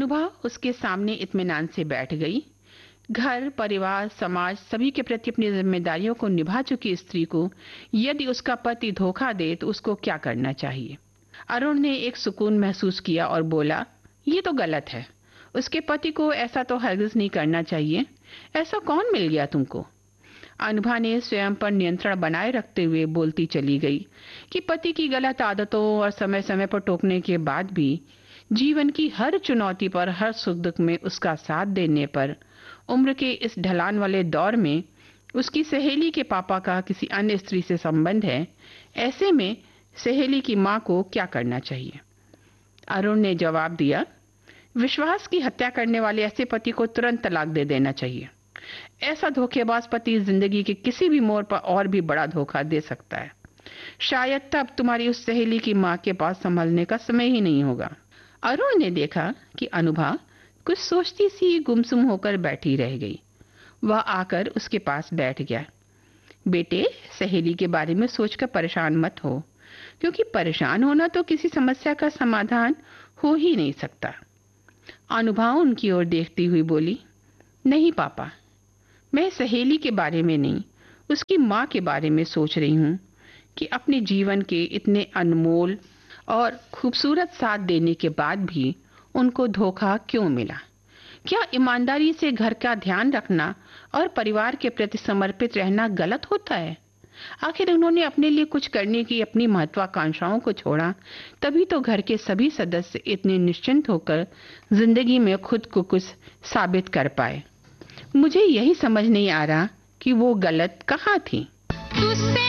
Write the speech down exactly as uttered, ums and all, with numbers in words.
अनुभा उसके सामने इत्मीनान से बैठ गई। घर, परिवार, समाज सभी के प्रति अपनी जिम्मेदारियों को निभा चुकी स्त्री को यदि उसका पति धोखा दे तो उसको क्या करना चाहिए? अरुण ने एक सुकून महसूस किया और बोला, ये तो गलत है। उसके पति को ऐसा तो हरगिज नहीं करना चाहिए। ऐसा कौन मिल गया तुमको? अनुभा ने स्वयं पर नियंत्रण बनाए रखते हुए बोलती चली गई कि पति की गलत आदतों और समय समय पर टोकने के बाद भी जीवन की हर चुनौती पर, हर सुख दुख में उसका साथ देने पर, उम्र के इस ढलान वाले दौर में उसकी सहेली के पापा का किसी अन्य स्त्री से संबंध है। ऐसे में सहेली की माँ को क्या करना चाहिए? अरुण ने जवाब दिया, विश्वास की हत्या करने वाले ऐसे पति को तुरंत तलाक दे देना चाहिए। ऐसा धोखेबाज पति जिंदगी के किसी भी मोड़ पर और भी बड़ा धोखा दे सकता है। शायद तब तुम्हारी उस सहेली की माँ के पास संभलने का समय ही नहीं होगा। अरुण ने देखा कि अनुभा कुछ सोचती सी गुमसुम होकर बैठी रह गई। वह आकर उसके पास बैठ गया। बेटे, सहेली के बारे में सोचकर परेशान मत हो, क्योंकि परेशान होना तो किसी समस्या का समाधान हो ही नहीं सकता। अनुभा उनकी ओर देखती हुई बोली, नहीं पापा, मैं सहेली के बारे में नहीं, उसकी माँ के बारे में सोच रही हूँ कि अपने जीवन के इतने अनमोल और खूबसूरत साथ देने के बाद भी उनको धोखा क्यों मिला? क्या ईमानदारी से घर का ध्यान रखना और परिवार के प्रति समर्पित रहना गलत होता है? आखिर उन्होंने अपने लिए कुछ करने की अपनी महत्वाकांक्षाओं को छोड़ा, तभी तो घर के सभी सदस्य इतने निश्चिंत होकर जिंदगी में खुद को कुछ साबित कर पाए। मुझे यही समझ नहीं आ रहा कि वो गलत कहाँ थी।